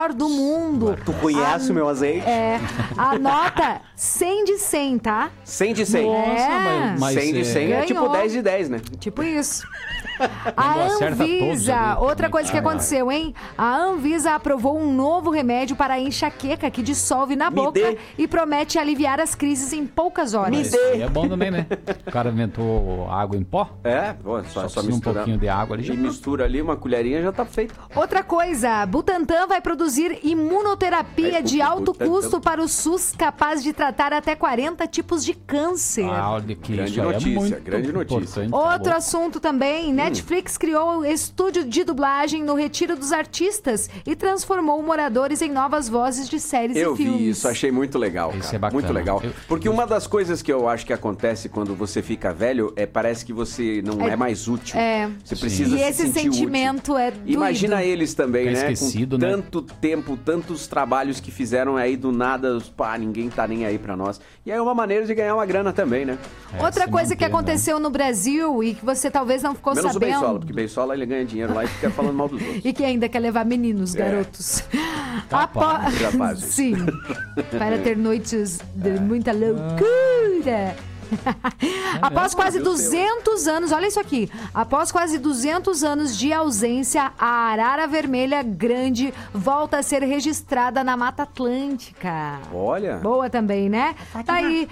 do mundo. Tu conhece o meu azeite? A nota 100 de 100, tá? 100 de 100. É. mas 100 de 100 é tipo Ganhou. 10 de 10, né? Tipo isso. A acerta todos Anvisa, ali, outra também. coisa que aconteceu, hein? A Anvisa aprovou um novo remédio para a enxaqueca que dissolve na Me boca dê. e promete aliviar as crises em poucas horas. Me Isso aí é bom também, né? O cara inventou água em pó. É, pô, só precisa um misturar. pouquinho de água ali, já E tá. mistura ali uma colherinha, já tá feito. Outra coisa, Butantan vai produzir imunoterapia de alto Butantan. custo para o SUS, capaz de tratar até 40 tipos de câncer. Ah, olha que Grande isso aí notícia, é muito grande notícia. importante. Outro Tá assunto também, Netflix criou estúdio de dublagem no Retiro dos Artistas e transformou moradores em novas vozes de séries Eu e filmes. vi isso, achei muito legal, Isso cara. é bacana. Muito legal. Porque uma das coisas que eu acho que acontece quando você fica velho é parece que você não é mais útil. Você precisa E se esse sentir sentimento útil. é doído. Imagina eles também, Fica né? esquecido, Com né? tanto tempo, tantos trabalhos que fizeram aí do nada, pá, ninguém tá nem aí pra nós. E aí é uma maneira de ganhar uma grana também, né? Outra se coisa que manter, né? aconteceu no Brasil e que você talvez não ficou Menos o sabendo. Beisola, porque o Beisola ele ganha dinheiro lá e fica falando mal dos outros. E que ainda quer levar meninos, garotos. Capaz, rapazes. Sim. Para ter noites de muita loucura. Após quase 200 anos, olha isso aqui. Após quase 200 anos de ausência, a arara vermelha grande volta a ser registrada na Mata Atlântica. Olha. Boa também, né? Tá aí.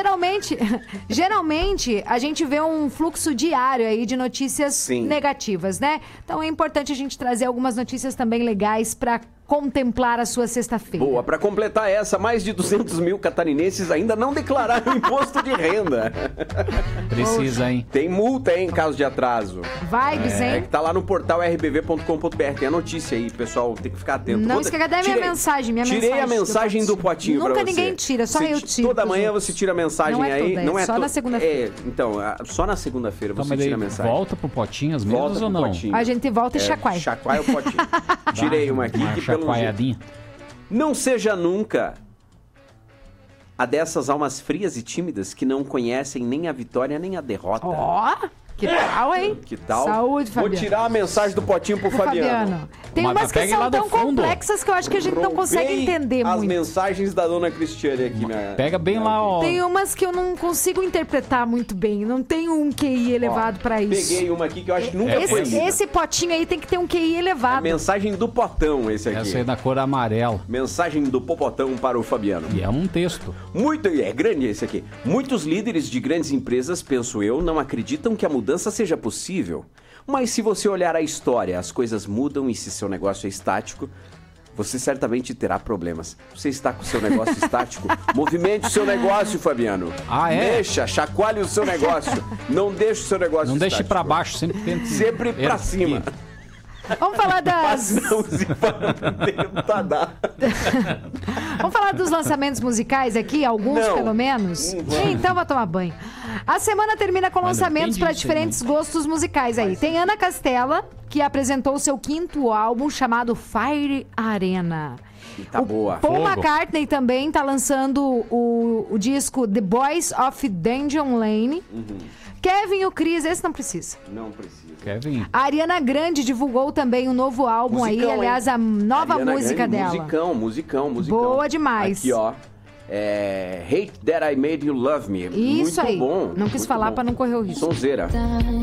Geralmente, a gente vê um fluxo diário aí de notícias Sim. negativas, né? Então é importante a gente trazer algumas notícias também legais pra contemplar a sua sexta-feira. Boa, pra completar essa, mais de 200 mil catarinenses ainda não declararam imposto de renda. Precisa, hein? Tem multa, hein, em caso de atraso. Vibes, É hein? que tá lá no portal rbv.com.br. Tem a notícia aí, pessoal, tem que ficar atento. Não esquece, cadê a minha mensagem? Tirei a mensagem do potinho pra Nunca você. ninguém tira, só eu tiro Toda pros manhã outros. você tira a mensagem Não é aí. toda, é não é só to- na segunda-feira. então, só na segunda-feira Então, você mas daí tira a mensagem. volta pro potinhas mesmo Volta ou pro não? potinho. A gente volta e chacoalha. Chacoalha o potinho. Tirei uma aqui Uma que pelo jeito... chacoalhadinha. Não seja nunca a dessas almas frias e tímidas que não conhecem nem a vitória nem a derrota. Ó, que tal, hein? Que tal? Saúde, Fabiano. Vou tirar a mensagem do potinho pro Fabiano. Tem Mas umas que pegue lá são do tão fundo. complexas que eu acho que a gente não consegue Roubei entender as muito. mensagens da dona Cristiane aqui. Pega bem lá, ó. Tem umas que eu não consigo interpretar muito bem. Não tenho um QI elevado pra isso. Peguei uma aqui que eu acho que nunca foi lida. Esse potinho aí tem que ter um QI elevado. Mensagem do potão, esse aqui. Essa aí é da cor amarela. Mensagem do popotão para o Fabiano. E é um texto. É grande esse aqui. Muitos líderes de grandes empresas, penso eu, não acreditam que a mudança seja possível. Mas se você olhar a história, as coisas mudam e se seu negócio é estático, você certamente terá problemas. Você está com o seu negócio estático? Movimente o seu negócio, Fabiano. Ah, é? Mexa, chacoalhe o seu negócio. Não deixe o seu negócio Não deixe estático. pra baixo, sempre tenta. Sempre pra cima. Vamos falar Mas das... não se tenta dar. Vamos falar dos lançamentos musicais aqui, alguns Não. pelo menos? Não vamos. Então vou tomar banho. A semana termina com Mas não lançamentos entendi para isso aí, diferentes gostos musicais aí. Tem Ana Castela, que apresentou o seu 5º álbum chamado Fire Arena. E tá boa. Paul Fogo. McCartney também tá lançando o disco The Boys of Dungeon Lane. Kevin e o Chris, esse não precisa. Não precisa. Kevin. A Ariana Grande divulgou também um novo álbum aí, Musicão, aliás, hein? a nova Ariana música Grande, dela. Musicão. Boa demais. Aqui, ó. Hate That I Made You Love Me. Isso Muito aí. bom. Não quis muito falar bom. pra não correr o risco. Sonzeira.